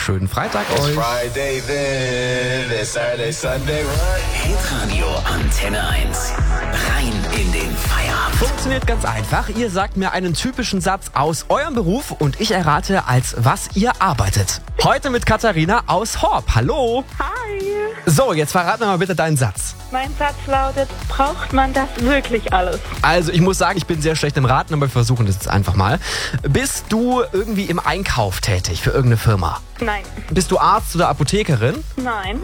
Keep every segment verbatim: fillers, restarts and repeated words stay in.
Schönen Freitag euch. Friday then, it's Saturday, Sunday, Hitradio Antenne eins. Rein in den Feierabend. Funktioniert ganz einfach. Ihr sagt mir einen typischen Satz aus eurem Beruf und ich errate, als was ihr arbeitet. Heute mit Katharina aus Horb. Hallo. Hi. So, jetzt verrat mir mal bitte deinen Satz. Mein Satz lautet, braucht man das wirklich alles? Also ich muss sagen, ich bin sehr schlecht im Raten, aber wir versuchen das jetzt einfach mal. Bist du irgendwie im Einkauf tätig für irgendeine Firma? Nein. Bist du Arzt oder Apothekerin? Nein.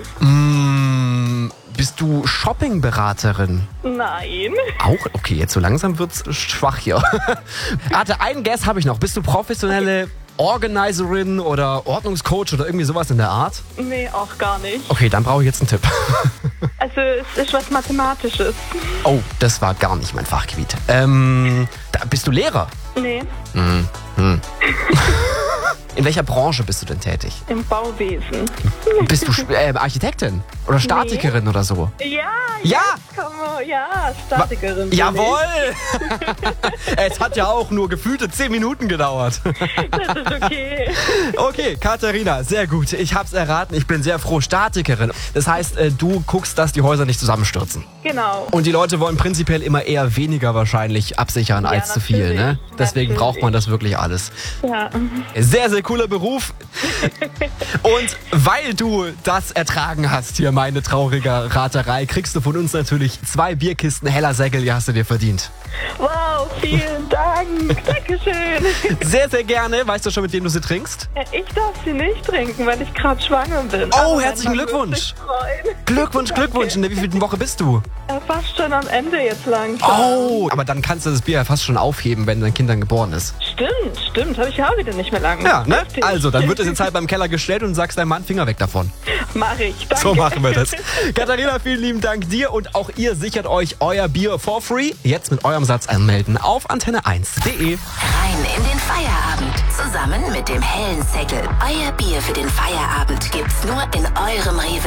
Mm, bist du Shoppingberaterin? Nein. Auch? Okay, jetzt so langsam wird's schwach hier. Warte, einen Guess habe ich noch. Bist du professionelle Organizerin oder Ordnungscoach oder irgendwie sowas in der Art? Nee, auch gar nicht. Okay, dann brauche ich jetzt einen Tipp. Also es ist was Mathematisches. Oh, das war gar nicht mein Fachgebiet. Ähm, da, bist du Lehrer? Nee, Hm, hm. In welcher Branche bist du denn tätig? im Bauwesen. Bist du Sp- äh, Architektin oder Statikerin oder so? Ja, Ja! jetzt kommen wir. Ja, Statikerin. bin Jawohl! Es hat ja auch nur gefühlte zehn Minuten gedauert. ich. Das ist okay. Okay, Katharina, sehr gut. Ich hab's erraten. Ich bin sehr froh. Statikerin. Das heißt, äh, du guckst, dass die Häuser nicht zusammenstürzen. Genau. Und die Leute wollen prinzipiell immer eher weniger wahrscheinlich absichern Ja, als zu viel, ne? natürlich. Deswegen Natürlich. braucht man das wirklich alles. Ja. Sehr, sehr cooler Beruf. Und weil du das ertragen hast, hier meine traurige Raterei, kriegst du von uns natürlich zwei Bierkisten Heller Sägel, die hast du dir verdient. Wow, vielen Dank. Dankeschön. Sehr, sehr gerne. Weißt du schon, mit wem du sie trinkst? Ja, ich darf sie nicht trinken, weil ich gerade schwanger bin. Oh, Aber mein herzlichen Mann wird Glückwunsch. sich freuen. Glückwunsch, Glückwunsch. In der wievielten Woche bist du? Äh, Fast schon am Ende jetzt langsam. Oh, aber dann kannst du das Bier ja fast schon aufheben, wenn dein Kind dann geboren ist. Stimmt, stimmt. Habe ich ja auch wieder nicht mehr lange. Ja, ne? Richtig. Also, dann wird es jetzt halt beim Keller gestellt und sagst deinem Mann, Finger weg davon. Mach ich. Danke. So machen wir das. Katharina, vielen lieben Dank dir und auch ihr sichert euch euer Bier for free. Jetzt mit eurem Satz anmelden auf antenne eins punkt de. Rein in den Feierabend. Zusammen mit dem hellen Säckel. Euer Bier für den Feierabend gibt's nur in eurem Rewe